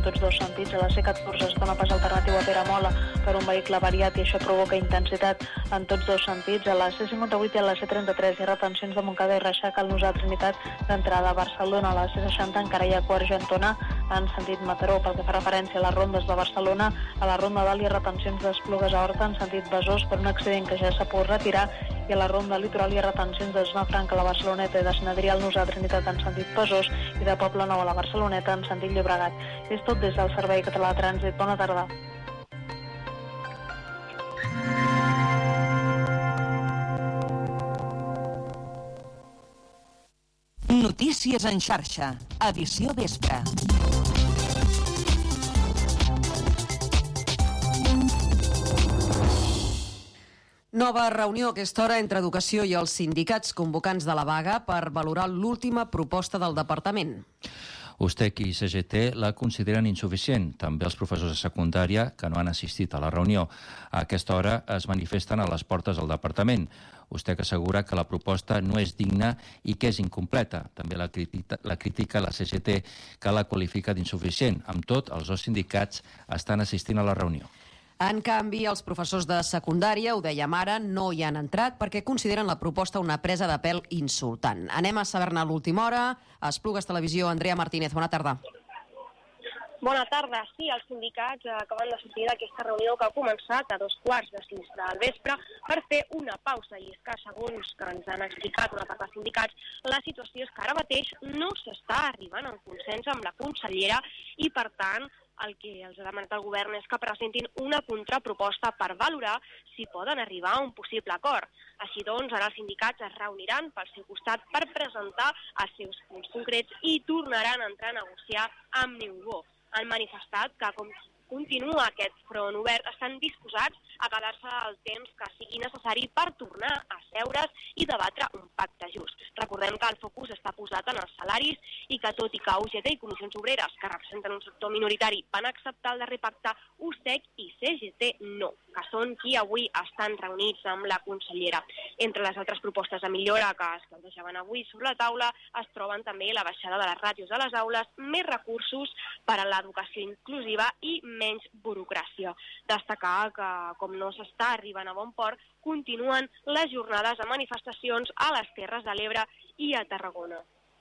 tots dos sentits. A la C14 es dona pas alternatiu a Peramola per un vehicle variat i això provoca intensitat en tots dos sentits. A la C58 i a la C33 hi ha retencions de Montcada i Reixac al Nusat Trinitat d'entrada a Barcelona. A la C60 encara hi ha quart Argentona en sentit Mataró. Pel que fa referència a les rondes de Barcelona, a la Ronda Dalt hi ha retencions d'Esplugues a Horta en sentit Besòs per un accident que ja s'ha pogut retirar, i a la Ronda Litoral hi ha retencions de Zona Franca a la Barceloneta i de Sant Adrià al Nusat Trinitat en sentit Besòs i de Poble Nou a la Barceloneta en sentit Llobregat. És tot des del Servei Català de Trànsit. Bona tarda. Notícies en xarxa, edició vespre. Nova reunió a aquesta hora entre Educació i els sindicats convocants de la vaga per valorar l'última proposta del departament. USTEC i CGT la consideren insuficient. També els professors de secundària que no han assistit a la reunió. A aquesta hora es manifesten a les portes del departament. USTEC assegura que la proposta no és digna i que és incompleta. També la critica la CGT, que la qualifica d'insuficient. Amb tot, els dos sindicats estan assistint a la reunió. En canvi, els professors de secundària, ho dèiem ara, no hi han entrat perquè consideren la proposta una presa de pèl insultant. Anem a saber-ne a l'última hora. A Esplugues Televisió, Andrea Martínez, bona tarda. Bona tarda. Sí, els sindicats acaben de sortir d'aquesta reunió que ha començat a 5:15 del vespre per fer una pausa. I és que, segons que ens han explicat una part dels sindicats, la situació és que ara mateix no s'està arribant a un consens amb la consellera i, per tant, el que els ha demanat el govern és que presentin una contraproposta per valorar si poden arribar a un possible acord. Així doncs, ara els sindicats es reuniran pel seu costat per presentar els seus punts concrets i tornaran a entrar a negociar amb Ningú. Han manifestat que, com continua aquest front obert, estan disposats a quedar-se el temps que sigui necessari per tornar a seure's i debatre un pacte just. Recordem que el focus està posat en els salaris i que, tot i que UGT i Comissions Obreres, que representen un sector minoritari, van acceptar el darrer pacte, USTEC i CGT no, que són qui avui estan reunits amb la consellera. Entre les altres propostes de millora que es plantejaven avui sobre la taula es troben també la baixada de les ràtios a les aules, més recursos per a l'educació inclusiva i menys burocràcia. Destacar que, com no s'està arribant a bon port, continuen les jornades de manifestacions a les Terres de l'Ebre i a Tarragona.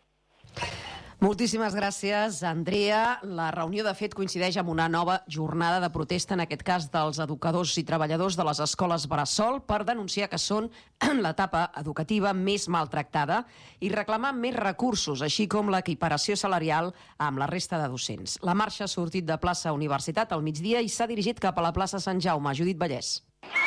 Moltíssimes gràcies, Andrea. La reunió, de fet, coincideix amb una nova jornada de protesta, en aquest cas dels educadors i treballadors de les escoles bressol, per denunciar que són l'etapa educativa més maltractada i reclamar més recursos, així com l'equiparació salarial amb la resta de docents. La marxa ha sortit de plaça Universitat al migdia i s'ha dirigit cap a la plaça Sant Jaume. Judit Vallès.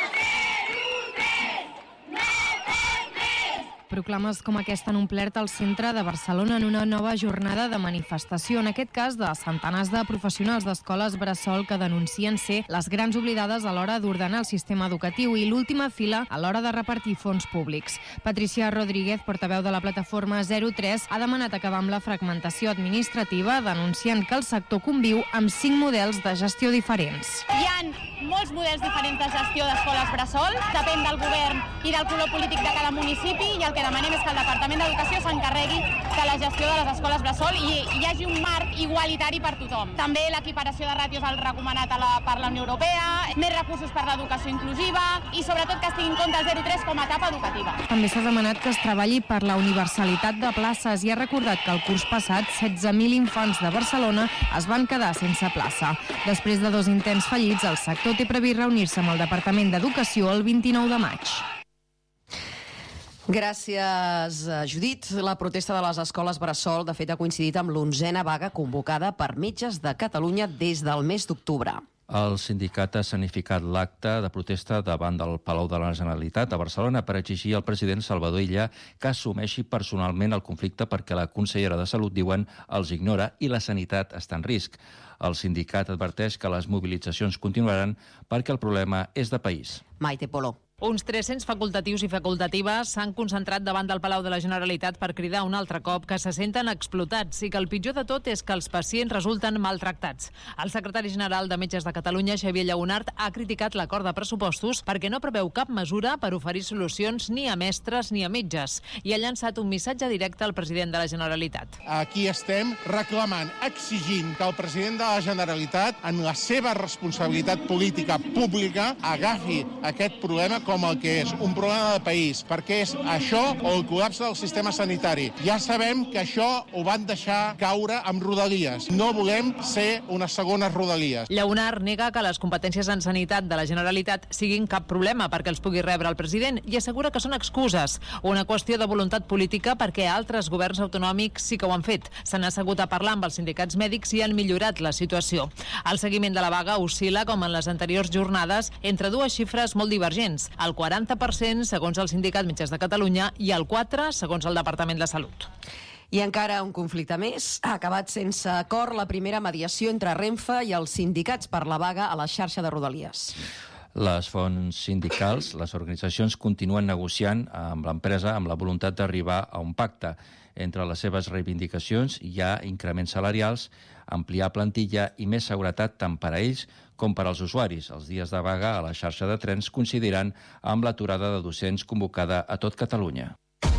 Proclames com aquesta han omplert el centre de Barcelona en una nova jornada de manifestació, en aquest cas de centenars de professionals d'escoles bressol que denuncien ser les grans oblidades a l'hora d'ordenar el sistema educatiu i l'última fila a l'hora de repartir fons públics. Patricia Rodríguez, portaveu de la plataforma 03, ha demanat acabar amb la fragmentació administrativa, denunciant que el sector conviu amb 5 models de gestió diferents. Hi ha molts models diferents de gestió d'escoles bressol, depèn del govern i del color polític de cada municipi, i el que demanem és que el Departament d'Educació s'encarregui de la gestió de les escoles bressol i hi hagi un marc igualitari per tothom. També l'equiparació de ràtios al recomanat per la Unió Europea, més recursos per l'educació inclusiva i sobretot que es tingui en compte el 03 com a etapa educativa. També s'ha demanat que es treballi per la universalitat de places i ha recordat que el curs passat 16.000 infants de Barcelona es van quedar sense plaça. Després de 2 intents fallits, el sector té previst reunir-se amb el Departament d'Educació el 29 de maig. Gràcies, Judit. La protesta de les escoles bressol, de fet, ha coincidit amb l'11a vaga convocada per Metges de Catalunya des del mes d'octubre. El sindicat ha escenificat l'acte de protesta davant del Palau de la Generalitat a Barcelona per exigir al president Salvador Illa que assumeixi personalment el conflicte perquè la consellera de Salut, diuen, els ignora i la sanitat està en risc. El sindicat adverteix que les mobilitzacions continuaran perquè el problema és de país. Maite Polo. Uns 300 facultatius i facultatives s'han concentrat davant del Palau de la Generalitat per cridar un altre cop que se senten explotats i que el pitjor de tot és que els pacients resulten maltractats. El secretari general de Metges de Catalunya, Xavier Lleonart, ha criticat l'acord de pressupostos perquè no preveu cap mesura per oferir solucions ni a mestres ni a metges i ha llançat un missatge directe al president de la Generalitat. Aquí estem reclamant, exigint que el president de la Generalitat, en la seva responsabilitat política pública, agafi aquest problema com el que és, un problema de país, perquè és això o el col·lapse del sistema sanitari. Ja sabem que això ho van deixar caure amb Rodalies. No volem ser unes segones Rodalies. Lleonart nega que les competències en sanitat de la Generalitat siguin cap problema perquè els pugui rebre el president i assegura que són excuses, una qüestió de voluntat política perquè altres governs autonòmics sí que ho han fet. S'han assegut a parlar amb els sindicats mèdics i han millorat la situació. El seguiment de la vaga oscil·la, com en les anteriors jornades, entre dues xifres molt divergents. El 40% segons el Sindicat Metges de Catalunya i el 4% segons el Departament de Salut. I encara un conflicte més. Ha acabat sense acord la primera mediació entre Renfe i els sindicats per la vaga a la xarxa de Rodalies. Les fonts sindicals, les organitzacions continuen negociant amb l'empresa amb la voluntat d'arribar a un pacte. Entre les seves reivindicacions hi ha increments salarials, ampliar plantilla i més seguretat tant per a ells com per als usuaris. Els dies de vaga a la xarxa de trens coincidiran amb l'aturada de docents convocada a tot Catalunya.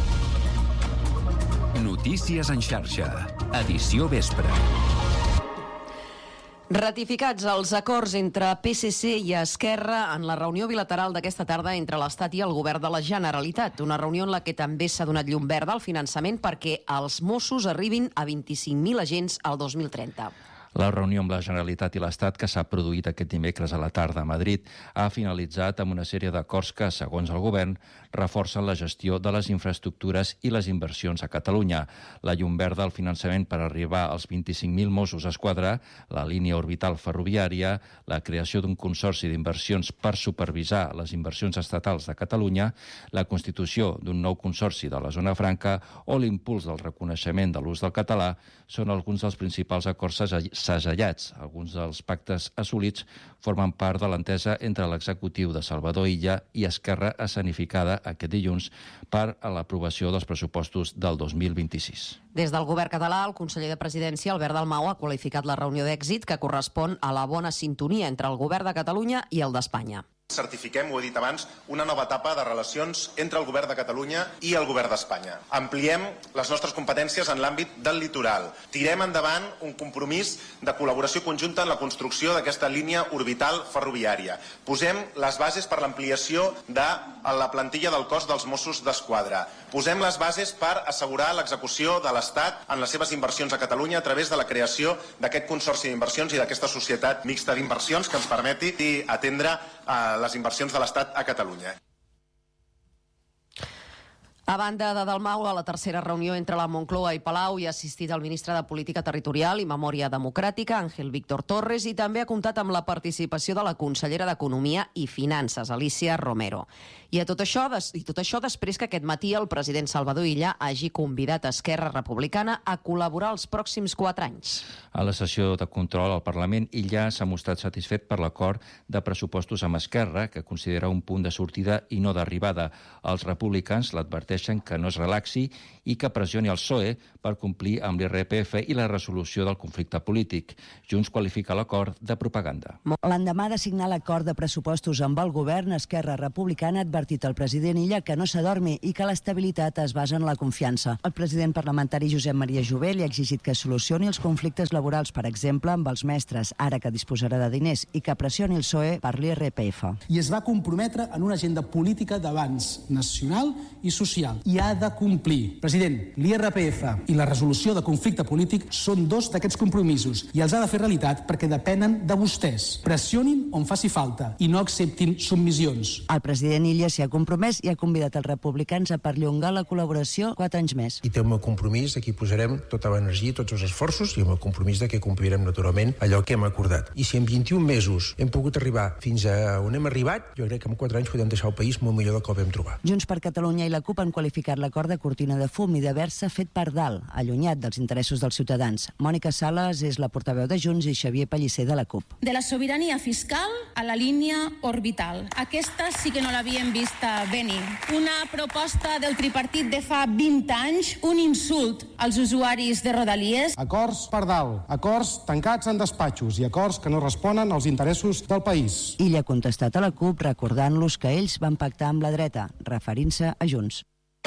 Notícies en xarxa, edició vespre. Ratificats els acords entre PSC i Esquerra en la reunió bilateral d'aquesta tarda entre l'Estat i el govern de la Generalitat. Una reunió en la que també s'ha donat llum verda al finançament perquè els Mossos arribin a 25.000 agents al 2030. La reunió amb la Generalitat i l'Estat, que s'ha produït aquest dimecres a la tarda a Madrid, ha finalitzat amb una sèrie d'acords que, segons el govern, reforcen la gestió de les infraestructures i les inversions a Catalunya. La llum verda al finançament per arribar als 25.000 Mossos d'Esquadra, la línia orbital ferroviària, la creació d'un consorci d'inversions per supervisar les inversions estatals de Catalunya, la constitució d'un nou consorci de la Zona Franca o l'impuls del reconeixement de l'ús del català són alguns dels principals acords segellats. Alguns dels pactes assolits formen part de l'entesa entre l'executiu de Salvador Illa i Esquerra escenificada aquest dilluns per a l'aprovació dels pressupostos del 2026. Des del govern català, el conseller de Presidència, Albert Dalmau, ha qualificat la reunió d'èxit que correspon a la bona sintonia entre el govern de Catalunya i el d'Espanya. Certifiquem, ho he dit abans, una nova etapa de relacions entre el govern de Catalunya i el govern d'Espanya. Ampliem les nostres competències en l'àmbit del litoral. Tirem endavant un compromís de col·laboració conjunta en la construcció d'aquesta línia orbital ferroviària. Posem les bases per l'ampliació de la plantilla del cos dels Mossos d'Esquadra. Posem les bases per assegurar l'execució de l'Estat en les seves inversions a Catalunya a través de la creació d'aquest consorci d'inversions i d'aquesta societat mixta d'inversions que ens permeti atendre les inversions de l'Estat a Catalunya. A banda de Dalmau, a la tercera reunió entre la Moncloa i Palau hi ha assistit el ministre de Política Territorial i Memòria Democràtica, Ángel Víctor Torres, i també ha comptat amb la participació de la consellera d'Economia i Finances, Alicia Romero. I tot això després que aquest matí el president Salvador Illa hagi convidat Esquerra Republicana a col·laborar els pròxims 4 anys. A la sessió de control al Parlament, Illa s'ha mostrat satisfet per l'acord de pressupostos amb Esquerra, que considera un punt de sortida i no d'arribada. Els republicans l'adverteixen que no es relaxi i que pressioni el PSOE per complir amb l'IRPF i la resolució del conflicte polític. Junts qualifica l'acord de propaganda. L'endemà de signar l'acord de pressupostos amb el govern, Esquerra Republicana ha advertit al president Illa que no s'adormi i que l'estabilitat es basa en la confiança. El president parlamentari Josep Maria Jovell ha exigit que solucioni els conflictes laborals, per exemple, amb els mestres, ara que disposarà de diners, i que pressioni el PSOE per l'IRPF. I es va comprometre en una agenda política d'avanç nacional i social. I ha de complir. President, l'IRPF i la resolució de conflicte polític són 2 d'aquests compromisos i els ha de fer realitat perquè depenen de vostès. Pressionin on faci falta i no acceptin submissions. El president Illa s'hi ha compromès i ha convidat els republicans a perllongar la col·laboració 4 anys més. I té un compromís, aquí posarem tota l'energia, tots els esforços i un compromís de que complirem naturalment allò que hem acordat. I si en 21 mesos hem pogut arribar fins a on hem arribat, jo crec que en 4 anys podem deixar el país molt millor del que el vam trobar. Junts per Catalunya i la CUP han han qualificat l'acord de cortina de fum i d'haver-se fet per dalt, allunyat dels interessos dels ciutadans. Mònica Sales és la portaveu de Junts i Xavier Pellicer de la CUP. De la sobirania fiscal a la línia orbital. Aquesta sí que no l'havíem vista venir. Una proposta del tripartit de fa 20 anys, un insult als usuaris de Rodalies. Acords per dalt, acords tancats en despatxos i acords que no responen als interessos del país. Illa ha contestat a la CUP recordant-los que ells van pactar amb la dreta, referint-se a Junts.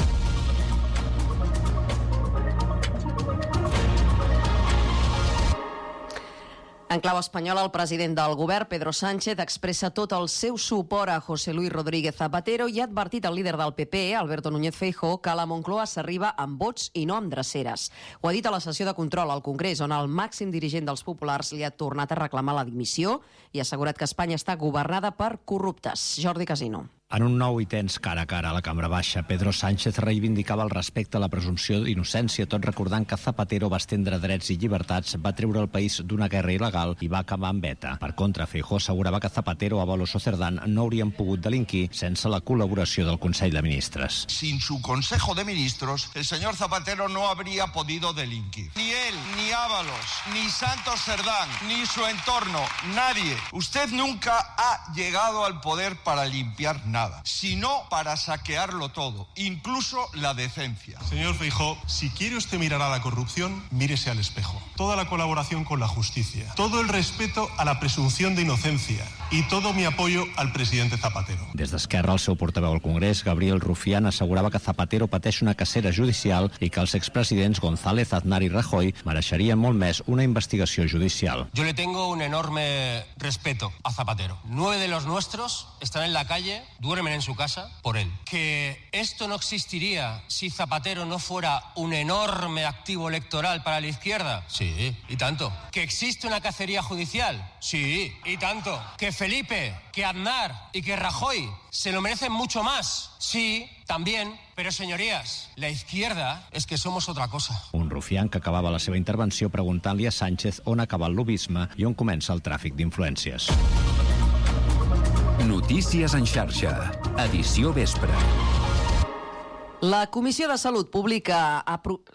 En clau espanyola, el president del govern, Pedro Sánchez, expressa tot el seu suport a José Luis Rodríguez Zapatero i ha advertit el líder del PP, Alberto Núñez Feijóo, que a la Moncloa s'arriba amb vots i no amb dreceres. Ho ha dit a la sessió de control al Congrés, on el màxim dirigent dels populars li ha tornat a reclamar la dimissió i ha assegurat que Espanya està governada per corruptes. Jordi Casino. En un nou i tens cara a cara a la Cambra Baixa, Pedro Sánchez reivindicava el respecte a la presumpció d'innocència, tot recordant que Zapatero va estendre drets i llibertats, va treure el país d'una guerra il·legal i va acabar amb ETA. Per contra, Feijóo assegurava que Zapatero, Ábalos o Cerdán no haurien pogut delinquir sense la col·laboració del Consell de Ministres. Sin su Consejo de Ministros, el señor Zapatero no habría podido delinquir. Ni él, ni Ábalos, ni Santos Cerdán, ni su entorno, nadie. Usted nunca ha llegado al poder para limpiar nada, sino para saquearlo todo, incluso la decencia. Señor Feijóo, si quiere usted mirar a la corrupción, mírese al espejo. Toda la colaboración con la justicia, todo el respeto a la presunción de inocencia y todo mi apoyo al presidente Zapatero. Des d'Esquerra, el seu portaveu al Congrés, Gabriel Rufián, assegurava que Zapatero pateix una cacera judicial i que els expresidents González, Aznar i Rajoy mereixerien molt més una investigació judicial. Yo le tengo un enorme respeto a Zapatero. 9 de los nuestros están en la calle, duermen en su casa por él. Que esto no existiría si Zapatero no fuera un enorme activo electoral para la izquierda. Sí, y tanto. Que existe una cacería judicial. Sí, y tanto. Que Felipe, que Aznar y que Rajoy se lo merecen mucho más. Sí, también. Pero, señorías, la izquierda es que somos otra cosa. Un Rufián que acabava la seva intervenció preguntant-li a Sánchez on acaba el lobisme i on comença el tràfic d'influències. Notícies en xarxa. Edició vespre. La Comissió de Salut Pública ha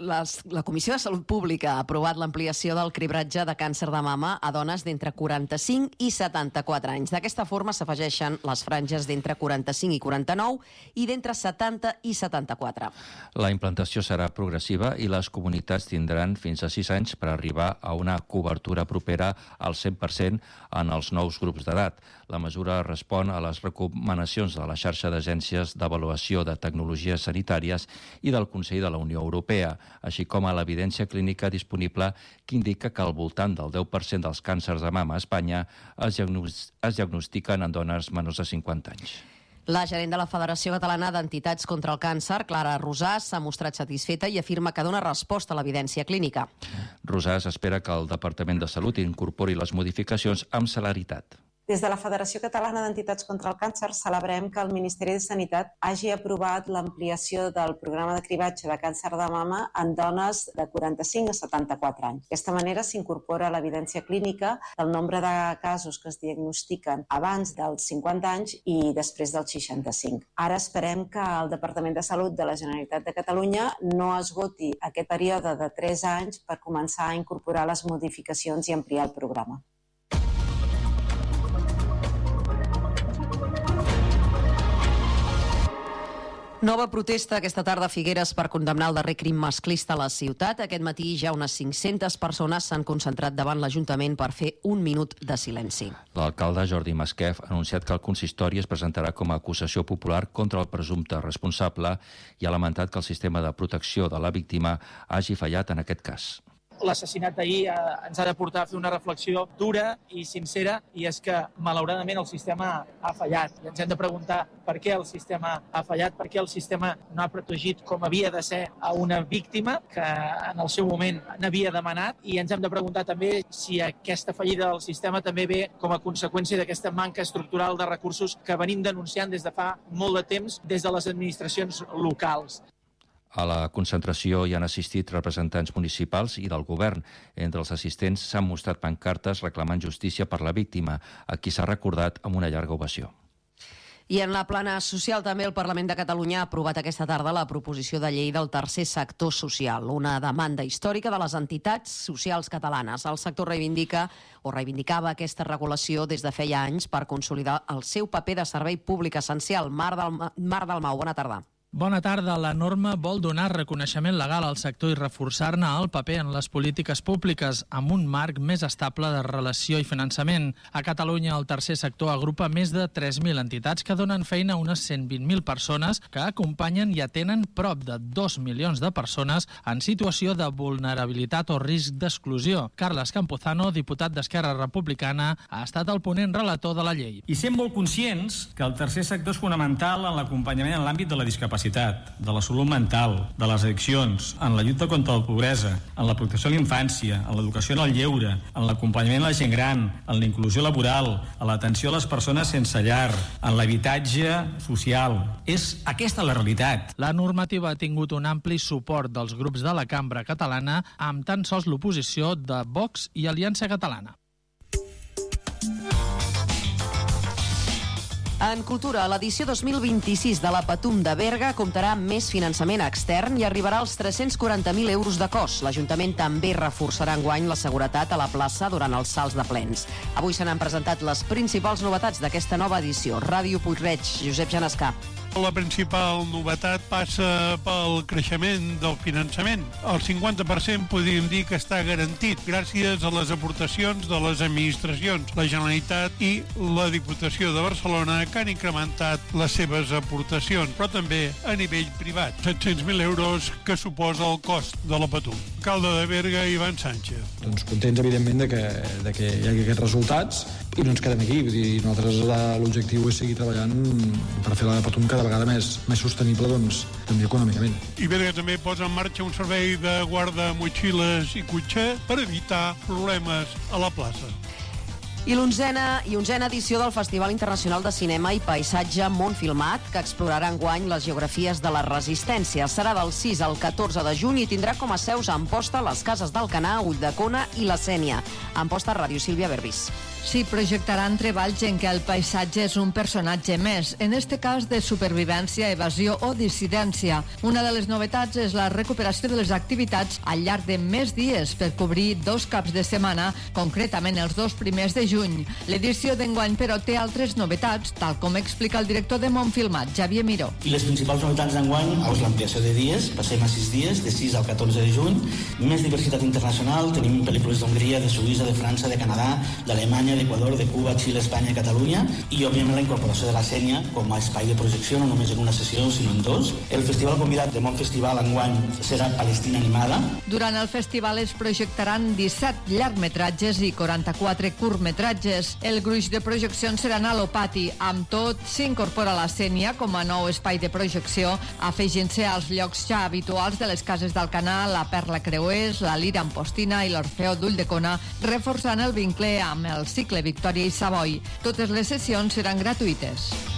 aprovat l'ampliació del cribratge de càncer de mama a dones d'entre 45 i 74 anys. D'aquesta forma s'afegeixen les franges d'entre 45 i 49 i d'entre 70 i 74. La implantació serà progressiva i les comunitats tindran fins a 6 anys per arribar a una cobertura propera al 100% en els nous grups d'edat. La mesura respon a les recomanacions de la xarxa d'agències d'avaluació de tecnologies sanitàries i del Consell de la Unió Europea, així com a l'evidència clínica disponible que indica que al voltant del 10% dels càncers de mama a Espanya es diagnostiquen en dones menors de 50 anys. La gerent de la Federació Catalana d'Entitats contra el Càncer, Clara Rosàs, s'ha mostrat satisfeta i afirma que dona resposta a l'evidència clínica. Rosàs espera que el Departament de Salut incorpori les modificacions amb celeritat. Des de la Federació Catalana d'Entitats contra el Càncer celebrem que el Ministeri de Sanitat hagi aprovat l'ampliació del programa de cribatge de càncer de mama en dones de 45 a 74 anys. D'aquesta manera s'incorpora l'evidència clínica del nombre de casos que es diagnostiquen abans dels 50 anys i després dels 65. Ara esperem que el Departament de Salut de la Generalitat de Catalunya no esgoti aquest període de 3 anys per començar a incorporar les modificacions i ampliar el programa. Nova protesta aquesta tarda a Figueres per condemnar el darrer crim masclista a la ciutat. Aquest matí ja unes 500 persones s'han concentrat davant l'Ajuntament per fer un minut de silenci. L'alcalde Jordi Masquef ha anunciat que el consistori es presentarà com a acusació popular contra el presumpte responsable i ha lamentat que el sistema de protecció de la víctima hagi fallat en aquest cas. L'assassinat d'ahir ens ha de portar a fer una reflexió dura i sincera, i és que, malauradament, el sistema ha fallat. I ens hem de preguntar per què el sistema ha fallat, per què el sistema no ha protegit com havia de ser a una víctima que en el seu moment n'havia demanat, i ens hem de preguntar també si aquesta fallida del sistema també ve com a conseqüència d'aquesta manca estructural de recursos que venim denunciant des de fa molt de temps des de les administracions locals. A la concentració hi han assistit representants municipals i del govern. Entre els assistents s'han mostrat pancartes reclamant justícia per la víctima, a qui s'ha recordat amb una llarga ovació. I en la plana social també el Parlament de Catalunya ha aprovat aquesta tarda la proposició de llei del tercer sector social, una demanda històrica de les entitats socials catalanes. El sector reivindicava aquesta regulació des de feia anys per consolidar el seu paper de servei públic essencial. Mar Dalmau, bona tarda. Bona tarda. La norma vol donar reconeixement legal al sector i reforçar-ne el paper en les polítiques públiques amb un marc més estable de relació i finançament. A Catalunya, el tercer sector agrupa més de 3.000 entitats que donen feina a unes 120.000 persones que acompanyen i atenen prop de 2 milions de persones en situació de vulnerabilitat o risc d'exclusió. Carles Campuzano, diputat d'Esquerra Republicana, ha estat el ponent relator de la llei. I sent molt conscients que el tercer sector és fonamental en l'acompanyament en l'àmbit de la discapacitat, de la salut mental, de les addiccions, en la lluita contra la pobresa, en la protecció a la infància, en l'educació en el lleure, en l'acompanyament a la gent gran, en la inclusió laboral, en l'atenció a les persones sense llar, en l'habitatge social. És aquesta la realitat. La normativa ha tingut un ampli suport dels grups de la cambra catalana, amb tan sols l'oposició de Vox i Aliança Catalana. En cultura, l'edició 2026 de la Patum de Berga comptarà amb més finançament extern i arribarà als 340.000 euros de cost. L'Ajuntament també reforçarà enguany la seguretat a la plaça durant els salts de plens. Avui se n'han presentat les principals novetats d'aquesta nova edició. Ràdio Puigreig, Josep Genescà. La principal novetat passa pel creixement del finançament. El 50% podríem dir que està garantit gràcies a les aportacions de les administracions, la Generalitat i la Diputació de Barcelona, que han incrementat les seves aportacions, però també a nivell privat. 700.000 euros que suposa el cost de la Patum. Alcalde de Berga, Ivan Sánchez. Doncs contents, evidentment, de que hi hagi aquests resultats i no ens quedem aquí. Vull dir, nosaltres l'objectiu és seguir treballant per fer la Patum cada vegada més sostenible, doncs, també econòmicament. I Berga també posa en marxa un servei de guarda motxilles i cotxer per evitar problemes a la plaça. I l'onzena edició del Festival Internacional de Cinema i Paisatge Món Filmat, que explorarà enguany les geografies de la resistència. Serà del 6 al 14 de juny i tindrà com a seus a Amposta les cases d'Alcanar, Ulldecona i la Sénia. Amposta, Ràdio Sílvia Berbis. S'hi projectaran treballs en què el paisatge és un personatge més, en este cas de supervivència, evasió o dissidència. Una de les novetats és la recuperació de les activitats al llarg de més dies per cobrir 2 caps de setmana, concretament els 2 primers de juny. L'edició d'enguany, però, té altres novetats, tal com explica el director de Món Filmat, Xavier Miró. I les principals novetats d'enguany és l'ampliació de dies, passem a 6 dies, de 6 al 14 de juny, més diversitat internacional, tenim pel·lícules d'Hongria, de Suïssa, de França, de Canadà, d'Alemanya, d'Equador, de Cuba, Xile, Espanya i Catalunya, i òbviament la incorporació de la Sénia com a espai de projecció, no només en una sessió, sinó en 2. El festival convidat de Món Festival enguany serà Palestina Animada. Durant el festival es projectaran 17 llargmetratges i 44 curtmetratges. El gruix de projeccions seran a l'Opati. Amb tot, s'incorpora la Sénia com a nou espai de projecció, afegint-se als llocs ja habituals de les cases d'Alcanar, la Perla Creuers, la Lira Ampostina i l'Orfeo d'Ulldecona, reforçant el vincle amb el cicle Victòria i Savoy. Totes les sessions seran gratuïtes.